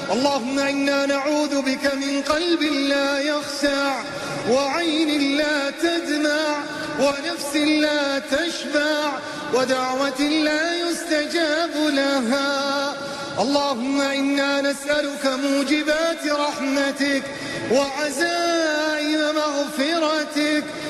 اللهم إنا نعوذ بك من قلب لا يخشع وعين لا تدمع ونفس لا تشبع ودعوة لا يستجاب لها. اللهم إنا نسألك موجبات رحمتك وعزائم مغفرتك